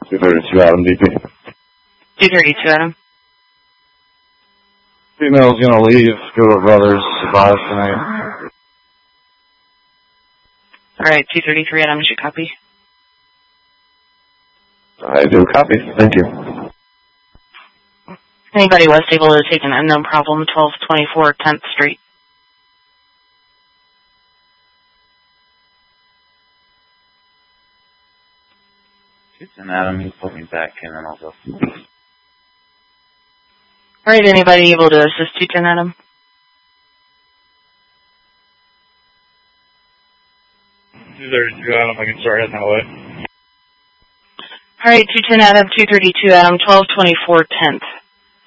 232 Adam, DP. 232 Adam. Female's gonna leave, go to her brother's, survive tonight. Alright, 233 Adam, should copy. I do copy, thank you. Anybody was able to take an unknown problem, 1224 10th Street. And Adam, he's putting back in and I'll go. Alright, anybody able to assist 210 Adam? 232 Adam, I can start heading that way. Alright, 210 Adam, 232 Adam, 1224 10th.